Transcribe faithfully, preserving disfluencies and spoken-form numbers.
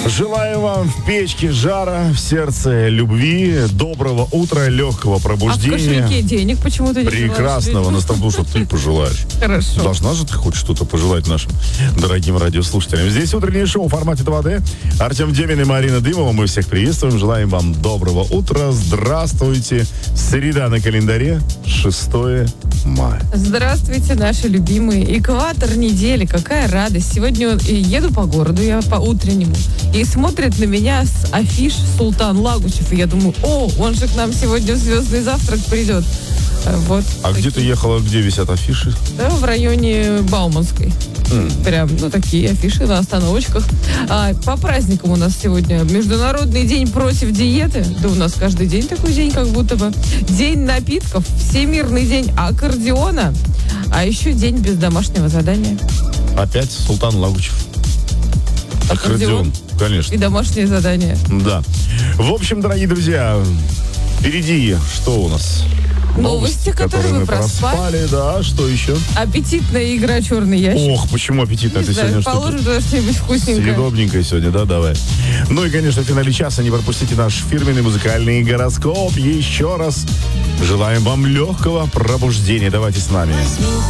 Желаем вам в печке жара, в сердце любви, доброго утра, легкого пробуждения. А в кошельке денег почему-то не прекрасного настроения, что ты пожелаешь. Хорошо. Должна же ты хоть что-то пожелать нашим дорогим радиослушателям. Здесь утреннее шоу в формате два дэ. Артем Демин и Марина Дымова. Мы всех приветствуем. Желаем вам доброго утра. Здравствуйте. Среда на календаре, шестое мая. Здравствуйте, наши любимые. Экватор недели. Какая радость. Сегодня еду по городу, я по утреннему. И смотрит на меня с афиш Султан Лагучев. И я думаю, о, он же к нам сегодня в звездный завтрак придет. Вот. А такие. Где ты ехала, где висят афиши? Да, в районе Бауманской. Mm. Прям, ну, такие афиши на остановочках. А, по праздникам у нас сегодня Международный день против диеты. Да у нас каждый день такой день, как будто бы. День напитков, Всемирный день аккордеона, а еще день без домашнего задания. Опять Султан Лагучев. Аккордеон. Конечно. И домашнее задание. Да. В общем, дорогие друзья, впереди что у нас? Новости, которые, которые вы проспали. проспали. Да, что еще? Аппетитная игра «Черный ящик». Ох, почему аппетитная? Не Ты знаю, сегодня положим туда что-нибудь вкусненькое. Съедобненькое сегодня, да, давай. Ну и, конечно, в финале часа не пропустите наш фирменный музыкальный гороскоп. Еще раз желаем вам легкого пробуждения. Давайте с нами.